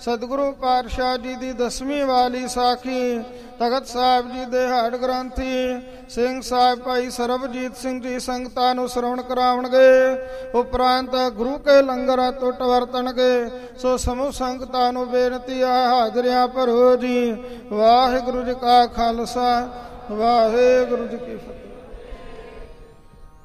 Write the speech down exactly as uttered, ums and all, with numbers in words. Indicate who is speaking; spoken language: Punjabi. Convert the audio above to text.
Speaker 1: ਸਤਿਗੁਰੂ ਪਾਤਸ਼ਾਹ ਜੀ ਦੀ ਦਸਵੀਂ ਵਾਲੀ ਸਾਖੀ, ਤਖਤ ਸਾਹਿਬ ਜੀ ਦੇ ਹੱਡ ਗ੍ਰੰਥੀ ਸਿੰਘ ਸਾਹਿਬ ਭਾਈ ਸਰਬਜੀਤ ਸਿੰਘ ਜੀ ਸੰਗਤਾਂ ਨੂੰ ਸ਼ਰਵਣ ਕਰਾਉਣਗੇ। ਉਪਰੰਤ ਗੁਰੂ ਕੇ ਲੰਗਰ ਟੁੱਟ ਵਰਤਣਗੇ। ਸੋ ਸਮੂਹ ਸੰਗਤਾਂ ਨੂੰ ਬੇਨਤੀ ਹੈ, ਹਾਜ਼ਰੀਆਂ ਭਰੋ ਜੀ। ਵਾਹਿਗੁਰੂ ਜੀ ਕਾ ਖਾਲਸਾ, ਵਾਹਿਗੁਰੂ ਜੀ ਕੀ ਫਤਿਹ।